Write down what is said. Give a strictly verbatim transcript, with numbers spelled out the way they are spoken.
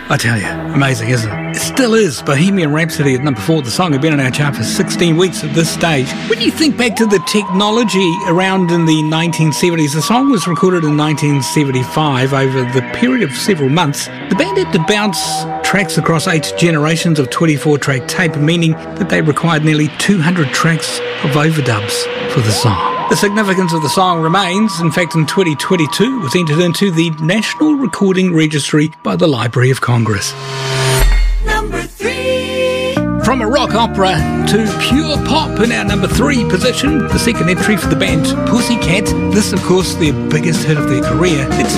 I tell you, amazing, isn't it? It still is. Bohemian Rhapsody at number four. The song had been on our chart for sixteen weeks at this stage. When you think back to the technology around in the nineteen seventies, the song was recorded in nineteen seventy-five. Over the period of several months, the band had to bounce tracks across eight generations of twenty-four track tape, meaning that they required nearly two hundred tracks of overdubs for the song. The significance of the song remains. In fact, in twenty twenty-two, it was entered into the National Recording Registry by the Library of Congress. Number three. From a rock opera to pure pop in our number three position, the second entry for the band Pussycat. This, of course, their biggest hit of their career. It's